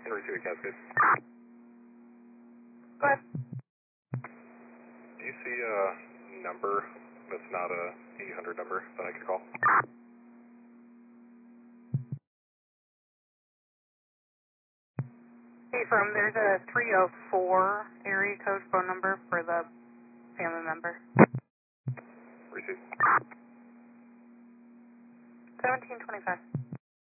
Henry City Cascade. Go ahead. Do you see a number that's not a 800 number that I could call? Hey, firm, there's a 304 area code phone number for the family member. Receive. 1725.